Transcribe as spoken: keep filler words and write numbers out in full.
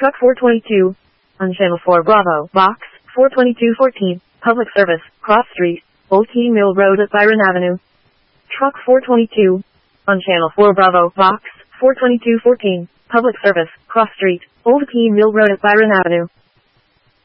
Truck four twenty-two. On Channel four Bravo, Box four twenty-two fourteen. Public service, Cross Street, Old Key Mill Road at Byron Avenue. Truck four twenty-two. On Channel four Bravo, Box four twenty-two fourteen. Public service, Cross Street, Old Key Mill Road at Byron Avenue.